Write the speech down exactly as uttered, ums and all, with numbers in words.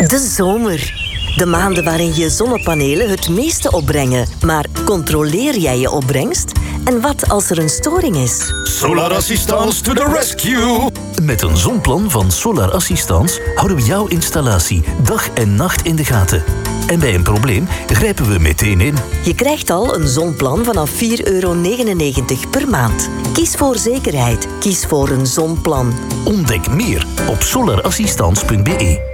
De zomer. De maanden waarin je zonnepanelen het meeste opbrengen. Maar controleer jij je opbrengst? En wat als er een storing is? Solar Assistance to the rescue! Met een zonplan van Solar Assistance houden we jouw installatie dag en nacht in de gaten. En bij een probleem grijpen we meteen in. Je krijgt al een zonplan vanaf vier euro negenennegentig per maand. Kies voor zekerheid. Kies voor een zonplan. Ontdek meer op solarassistance punt be.